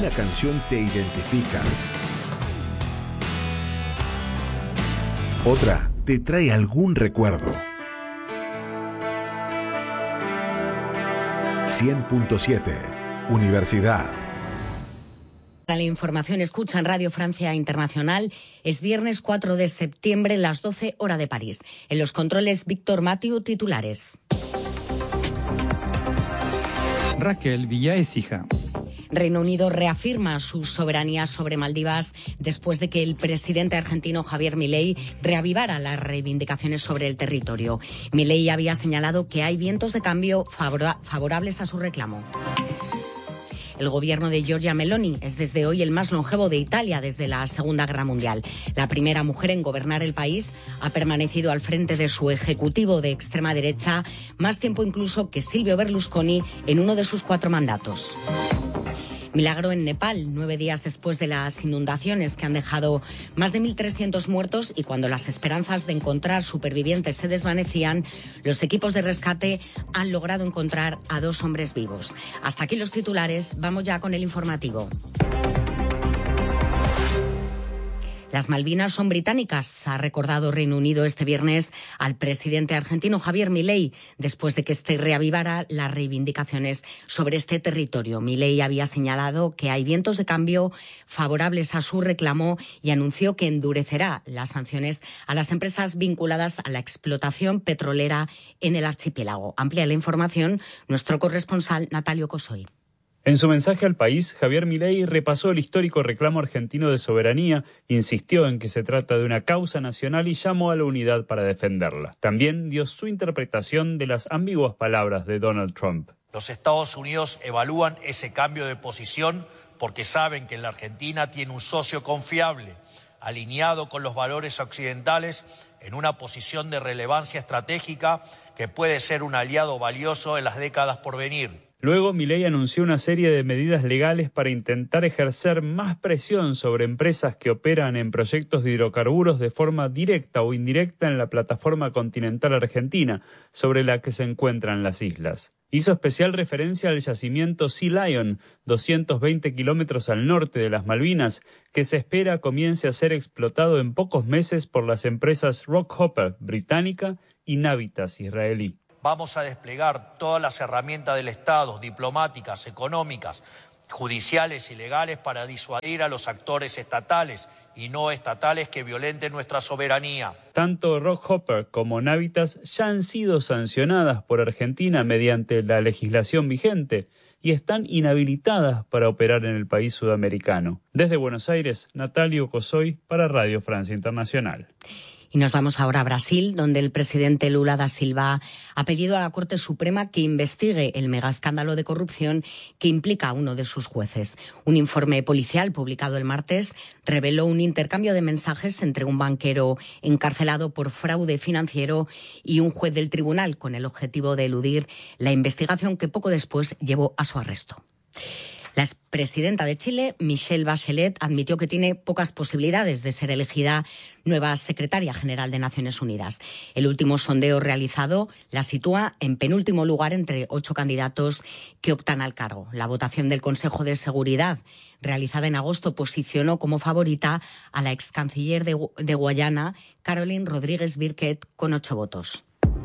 una canción te identifica. Otra te trae algún recuerdo. 100.7 Universidad. Para la información, escucha en Radio Francia Internacional. Es viernes 4 de septiembre, las 12 hora de París. En los controles, Víctor Matiu, titulares. Raquel Villaécija. Reino Unido reafirma su soberanía sobre Maldivas después de que el presidente argentino Javier Milei reavivara las reivindicaciones sobre el territorio. Milei había señalado que hay vientos de cambio favorables a su reclamo. El gobierno de Giorgia Meloni es desde hoy el más longevo de Italia desde la Segunda Guerra Mundial. La primera mujer en gobernar el país ha permanecido al frente de su ejecutivo de extrema derecha más tiempo incluso que Silvio Berlusconi en uno de sus 4 mandatos. Milagro en Nepal, 9 días después de las inundaciones que han dejado más de 1.300 muertos y cuando las esperanzas de encontrar supervivientes se desvanecían, los equipos de rescate han logrado encontrar a 2 hombres vivos. Hasta aquí los titulares, vamos ya con el informativo. Las Malvinas son británicas, ha recordado Reino Unido este viernes al presidente argentino Javier Milei, después de que este reavivara las reivindicaciones sobre este territorio. Milei había señalado que hay vientos de cambio favorables a su reclamo y anunció que endurecerá las sanciones a las empresas vinculadas a la explotación petrolera en el archipiélago. Amplía la información nuestro corresponsal Natalio Cosoy. En su mensaje al país, Javier Milei repasó el histórico reclamo argentino de soberanía, insistió en que se trata de una causa nacional y llamó a la unidad para defenderla. También dio su interpretación de las ambiguas palabras de Donald Trump. Los Estados Unidos evalúan ese cambio de posición porque saben que la Argentina tiene un socio confiable, alineado con los valores occidentales, en una posición de relevancia estratégica que puede ser un aliado valioso en las décadas por venir. Luego, Milei anunció una serie de medidas legales para intentar ejercer más presión sobre empresas que operan en proyectos de hidrocarburos de forma directa o indirecta en la plataforma continental argentina, sobre la que se encuentran las islas. Hizo especial referencia al yacimiento Sea Lion, 220 kilómetros al norte de las Malvinas, que se espera comience a ser explotado en pocos meses por las empresas Rockhopper británica y Navitas israelí. Vamos a desplegar todas las herramientas del Estado, diplomáticas, económicas, judiciales y legales para disuadir a los actores estatales y no estatales que violenten nuestra soberanía. Tanto Rockhopper como Navitas ya han sido sancionadas por Argentina mediante la legislación vigente y están inhabilitadas para operar en el país sudamericano. Desde Buenos Aires, Natalio Cosoy para Radio Francia Internacional. Y nos vamos ahora a Brasil, donde el presidente Lula da Silva ha pedido a la Corte Suprema que investigue el megaescándalo de corrupción que implica a uno de sus jueces. Un informe policial publicado el martes reveló un intercambio de mensajes entre un banquero encarcelado por fraude financiero y un juez del tribunal con el objetivo de eludir la investigación que poco después llevó a su arresto. La expresidenta de Chile, Michelle Bachelet, admitió que tiene pocas posibilidades de ser elegida nueva secretaria general de Naciones Unidas. El último sondeo realizado la sitúa en penúltimo lugar entre 8 candidatos que optan al cargo. La votación del Consejo de Seguridad, realizada en agosto, posicionó como favorita a la ex canciller de Guayana, Caroline Rodríguez Birquet, con 8 votos.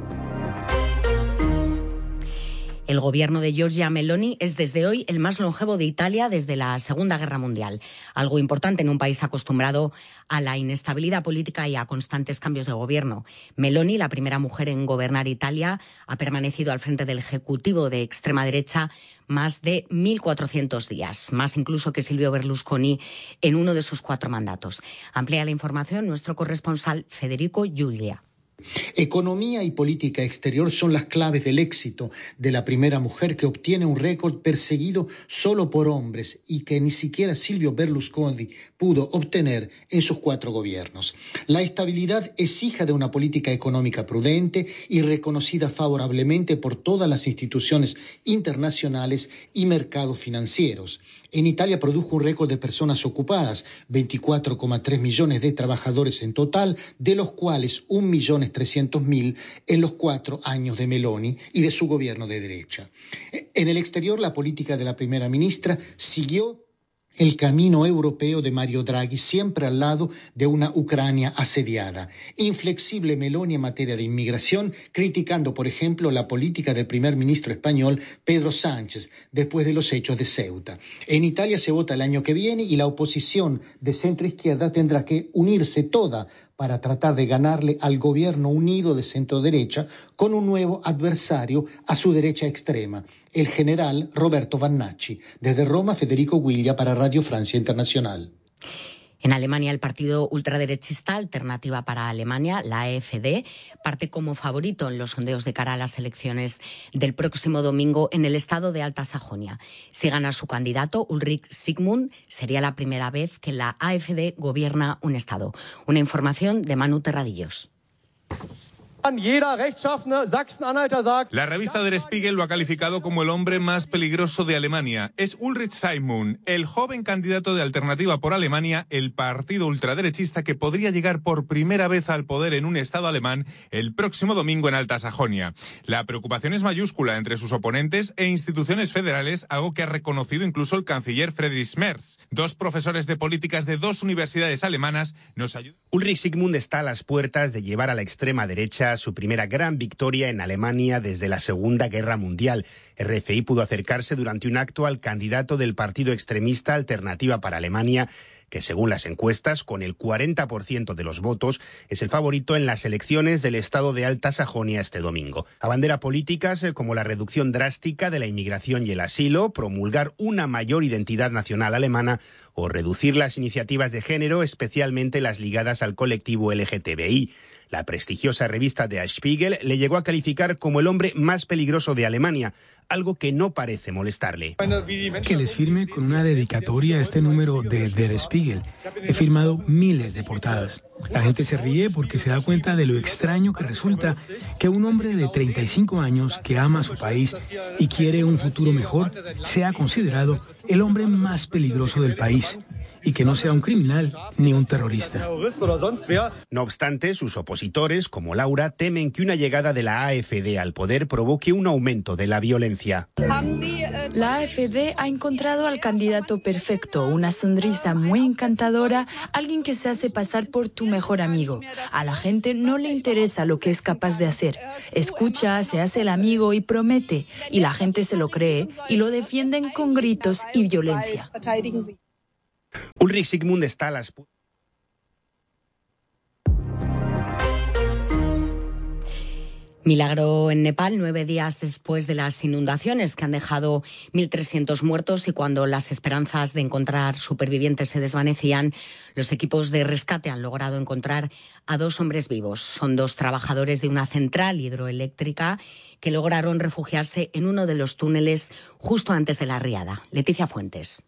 El gobierno de Giorgia Meloni es desde hoy el más longevo de Italia desde la Segunda Guerra Mundial. Algo importante en un país acostumbrado a la inestabilidad política y a constantes cambios de gobierno. Meloni, la primera mujer en gobernar Italia, ha permanecido al frente del Ejecutivo de extrema derecha más de 1.400 días, más incluso que Silvio Berlusconi en uno de sus 4 mandatos. Amplía la información nuestro corresponsal Federico Giulia. Economía y política exterior son las claves del éxito de la primera mujer que obtiene un récord perseguido solo por hombres y que ni siquiera Silvio Berlusconi pudo obtener en sus 4 gobiernos. La estabilidad es hija de una política económica prudente y reconocida favorablemente por todas las instituciones internacionales y mercados financieros. En Italia produjo un récord de personas ocupadas, 24,3 millones de trabajadores en total, de los cuales 1.300.000 en los 4 años de Meloni y de su gobierno de derecha. En el exterior, la política de la primera ministra siguió El camino europeo de Mario Draghi siempre al lado de una Ucrania asediada. Inflexible Meloni en materia de inmigración, criticando, por ejemplo, la política del primer ministro español Pedro Sánchez después de los hechos de Ceuta. En Italia se vota el año que viene y la oposición de centro-izquierda tendrá que unirse toda para tratar de ganarle al gobierno unido de centro-derecha con un nuevo adversario a su derecha extrema, el general Roberto Vannacci. Desde Roma, Federico Guiglia para Radio Francia Internacional. En Alemania, el partido ultraderechista Alternativa para Alemania, la AfD, parte como favorito en los sondeos de cara a las elecciones del próximo domingo en el estado de Alta Sajonia. Si gana su candidato, Ulrich Zygmunt, sería la primera vez que la AfD gobierna un estado. Una información de Manu Terradillos. La revista Der Spiegel lo ha calificado como el hombre más peligroso de Alemania. Es Ulrich Zygmunt, el joven candidato de Alternativa por Alemania, el partido ultraderechista que podría llegar por primera vez al poder en un estado alemán el próximo domingo en Alta Sajonia. La preocupación es mayúscula entre sus oponentes e instituciones federales, algo que ha reconocido incluso el canciller Friedrich Merz. Dos profesores de políticas de dos universidades alemanas nos ayudan. Ulrich Zygmunt está a las puertas de llevar a la extrema derecha su primera gran victoria en Alemania desde la Segunda Guerra Mundial. RFI pudo acercarse durante un acto al candidato del partido extremista Alternativa para Alemania, que según las encuestas, con el 40% de los votos, es el favorito en las elecciones del estado de Alta Sajonia este domingo. Abandera políticas como la reducción drástica de la inmigración y el asilo, promulgar una mayor identidad nacional alemana o reducir las iniciativas de género, especialmente las ligadas al colectivo LGTBI. La prestigiosa revista Der Spiegel le llegó a calificar como el hombre más peligroso de Alemania, algo que no parece molestarle. Que les firme con una dedicatoria a este número de Der Spiegel. He firmado miles de portadas. La gente se ríe porque se da cuenta de lo extraño que resulta que un hombre de 35 años que ama a su país y quiere un futuro mejor sea considerado el hombre más peligroso del país, y que no sea un criminal ni un terrorista. No obstante, sus opositores, como Laura, temen que una llegada de la AfD al poder provoque un aumento de la violencia. La AfD ha encontrado al candidato perfecto, una sonrisa muy encantadora, alguien que se hace pasar por tu mejor amigo. A la gente no le interesa lo que es capaz de hacer. Escucha, se hace el amigo y promete, y la gente se lo cree y lo defienden con gritos y violencia. Ulrich Zygmunt está a las puertas. Milagro en Nepal, 9 días después de las inundaciones que han dejado 1.300 muertos y cuando las esperanzas de encontrar supervivientes se desvanecían, los equipos de rescate han logrado encontrar a 2 hombres vivos. Son 2 trabajadores de una central hidroeléctrica que lograron refugiarse en uno de los túneles justo antes de la riada. Leticia Fuentes.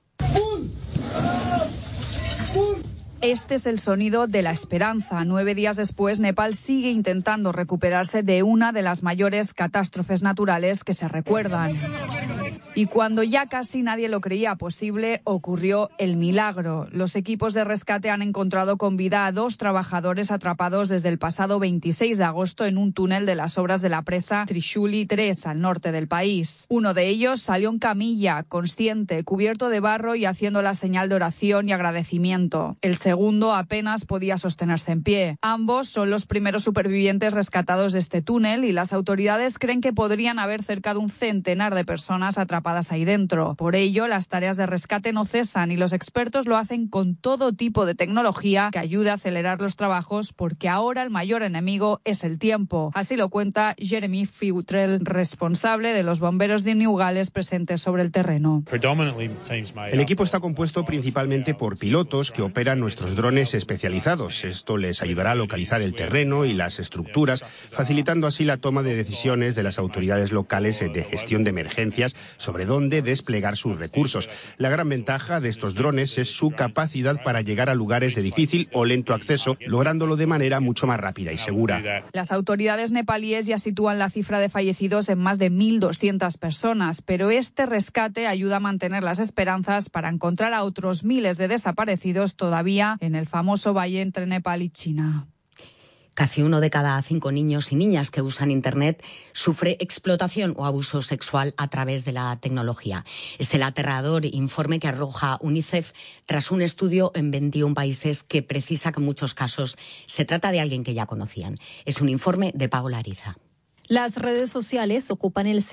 Este es el sonido de la esperanza. 9 días después, Nepal sigue intentando recuperarse de una de las mayores catástrofes naturales que se recuerdan. Y cuando ya casi nadie lo creía posible, ocurrió el milagro. Los equipos de rescate han encontrado con vida a 2 trabajadores atrapados desde el pasado 26 de agosto en un túnel de las obras de la presa Trishuli 3 al norte del país. Uno de ellos salió en camilla, consciente, cubierto de barro y haciendo la señal de oración y agradecimiento. El segundo apenas podía sostenerse en pie. Ambos son los primeros supervivientes rescatados de este túnel y las autoridades creen que podrían haber cerca de un centenar de personas atrapadas ahí dentro. Por ello, las tareas de rescate no cesan y los expertos lo hacen con todo tipo de tecnología que ayude a acelerar los trabajos porque ahora el mayor enemigo es el tiempo. Así lo cuenta Jeremy Futrell, responsable de los bomberos de New Gales presentes sobre el terreno. El equipo está compuesto principalmente por pilotos que operan nuestros drones especializados. Esto les ayudará a localizar el terreno y las estructuras, facilitando así la toma de decisiones de las autoridades locales de gestión de emergencias sobre dónde desplegar sus recursos. La gran ventaja de estos drones es su capacidad para llegar a lugares de difícil o lento acceso, lográndolo de manera mucho más rápida y segura. Las autoridades nepalíes ya sitúan la cifra de fallecidos en más de 1.200 personas, pero este rescate ayuda a mantener las esperanzas para encontrar a otros miles de desaparecidos todavía en el famoso valle entre Nepal y China. Casi 1 de cada 5 niños y niñas que usan Internet sufre explotación o abuso sexual a través de la tecnología. Es el aterrador informe que arroja UNICEF tras un estudio en 21 países que precisa que en muchos casos se trata de alguien que ya conocían. Es un informe de Paola Ariza. Las redes sociales ocupan el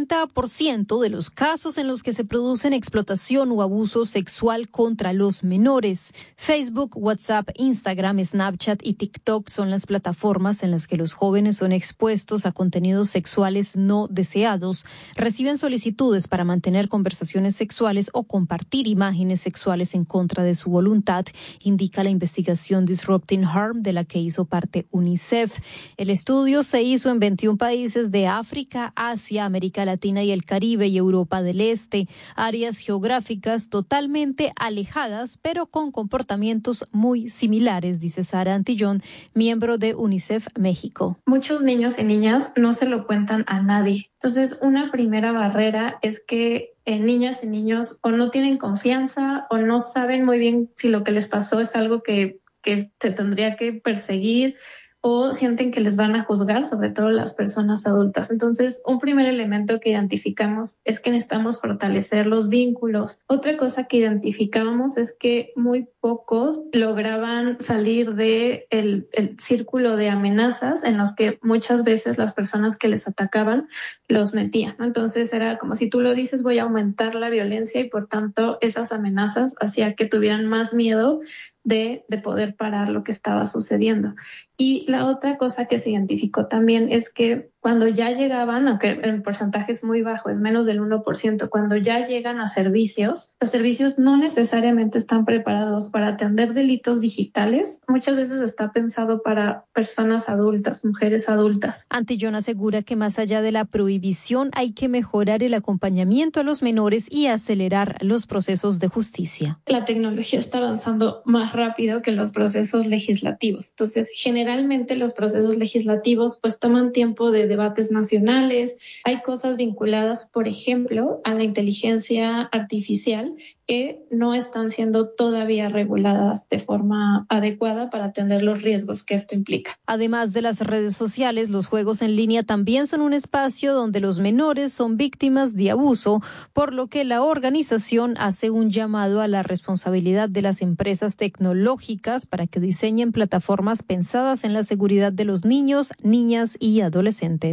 60% de los casos en los que se producen explotación o abuso sexual contra los menores. Facebook, WhatsApp, Instagram, Snapchat y TikTok son las plataformas en las que los jóvenes son expuestos a contenidos sexuales no deseados, reciben solicitudes para mantener conversaciones sexuales o compartir imágenes sexuales en contra de su voluntad, indica la investigación Disrupting Harm de la que hizo parte UNICEF. El estudio se hizo en 21 países de África, Asia, América Latina y el Caribe y Europa del Este, áreas geográficas totalmente alejadas, pero con comportamientos muy similares, dice Sara Antillón, miembro de UNICEF México. Muchos niños y niñas no se lo cuentan a nadie. Entonces, una primera barrera es que niñas y niños o no tienen confianza o no saben muy bien si lo que les pasó es algo que se tendría que perseguir, o sienten que les van a juzgar, sobre todo las personas adultas. Entonces, un primer elemento que identificamos es que necesitamos fortalecer los vínculos. Otra cosa que identificábamos es que muy pocos lograban salir de el círculo de amenazas en los que muchas veces las personas que les atacaban los metían, ¿no? Entonces, era como si tú lo dices, voy a aumentar la violencia y por tanto esas amenazas hacían que tuvieran más miedo de poder parar lo que estaba sucediendo. Y la otra cosa que se identificó también es que cuando ya llegaban, aunque el porcentaje es muy bajo, es menos del 1%, cuando ya llegan a servicios, los servicios no necesariamente están preparados para atender delitos digitales. Muchas veces está pensado para personas adultas, mujeres adultas. Antillón asegura que más allá de la prohibición hay que mejorar el acompañamiento a los menores y acelerar los procesos de justicia. La tecnología está avanzando más rápido que los procesos legislativos. Entonces, generalmente los procesos legislativos pues toman tiempo de debates nacionales. Hay cosas vinculadas, por ejemplo, a la inteligencia artificial que no están siendo todavía reguladas de forma adecuada para atender los riesgos que esto implica. Además de las redes sociales, los juegos en línea también son un espacio donde los menores son víctimas de abuso, por lo que la organización hace un llamado a la responsabilidad de las empresas tecnológicas para que diseñen plataformas pensadas en la seguridad de los niños, niñas y adolescentes.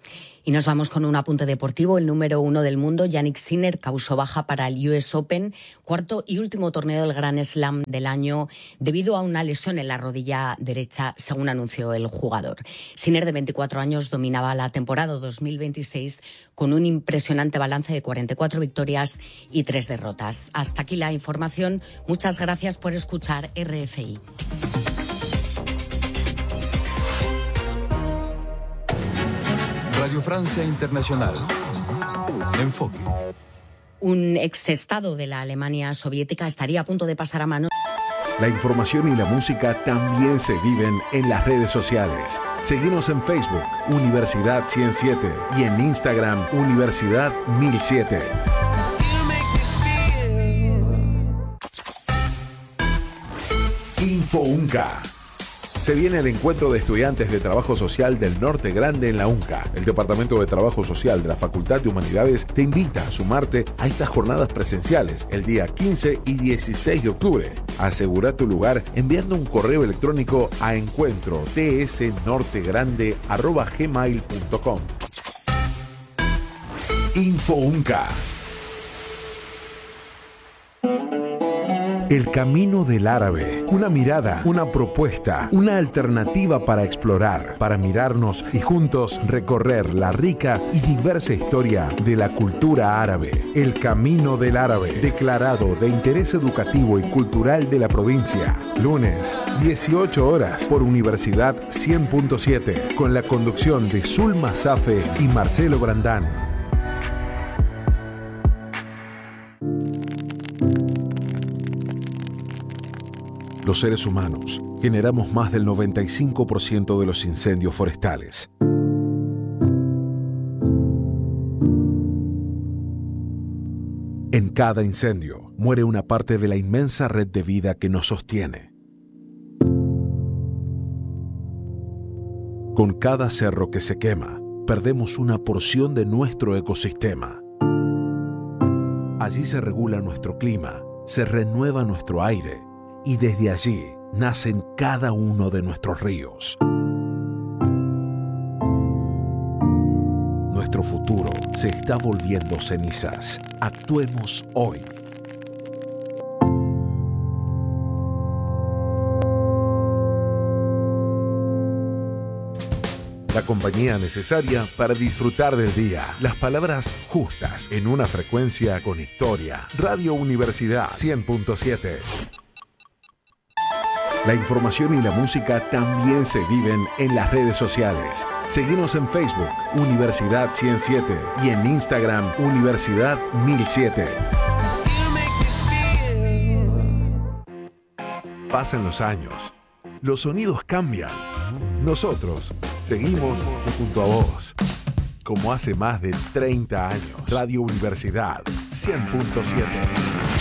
Y nos vamos con un apunte deportivo. El número 1 del mundo, Jannik Sinner, causó baja para el US Open, cuarto y último torneo del Grand Slam del año, debido a una lesión en la rodilla derecha, según anunció el jugador. Sinner, de 24 años, dominaba la temporada 2026 con un impresionante balance de 44 victorias y 3 derrotas. Hasta aquí la información. Muchas gracias por escuchar RFI. Radio Francia Internacional. Enfoque. Un exestado de la Alemania soviética estaría a punto de pasar a manos. La información y la música también se viven en las redes sociales. Seguimos en Facebook, Universidad 107, y en Instagram, Universidad 1007. Info UNCA. Se viene el encuentro de estudiantes de Trabajo Social del Norte Grande en la UNCA. El Departamento de Trabajo Social de la Facultad de Humanidades te invita a sumarte a estas jornadas presenciales el día 15 y 16 de octubre. Asegura tu lugar enviando un correo electrónico a encuentro.tsnortegrande@gmail.com. Info UNCA. El camino del árabe, una mirada, una propuesta, una alternativa para explorar, para mirarnos y juntos recorrer la rica y diversa historia de la cultura árabe. El camino del árabe, declarado de interés educativo y cultural de la provincia. Lunes, 18 horas, por Universidad 100.7, con la conducción de Zulma Safe y Marcelo Brandán. Los seres humanos generamos más del 95% de los incendios forestales. En cada incendio muere una parte de la inmensa red de vida que nos sostiene. Con cada cerro que se quema, perdemos una porción de nuestro ecosistema. Allí se regula nuestro clima, se renueva nuestro aire y desde allí nacen cada uno de nuestros ríos. Nuestro futuro se está volviendo cenizas. Actuemos hoy. La compañía necesaria para disfrutar del día. Las palabras justas en una frecuencia con historia. Radio Universidad 100.7. La información y la música también se viven en las redes sociales. Seguinos en Facebook, Universidad 107, y en Instagram, Universidad 1007. Pasan los años. Los sonidos cambian. Nosotros seguimos junto a vos. Como hace más de 30 años. Radio Universidad 100.7.